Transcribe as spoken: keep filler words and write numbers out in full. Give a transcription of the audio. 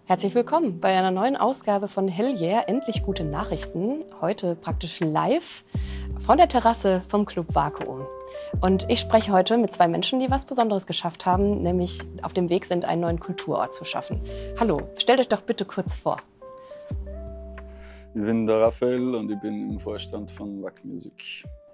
Herzlich willkommen bei einer neuen Ausgabe von Hell Yeah, endlich gute Nachrichten. Heute praktisch live von der Terrasse vom Club Vakuum. Und ich spreche heute mit zwei Menschen, die was Besonderes geschafft haben, nämlich auf dem Weg sind, einen neuen Kulturort zu schaffen. Hallo, stellt euch doch bitte kurz vor. Ich bin der Raphael und ich bin im Vorstand von W A C Music.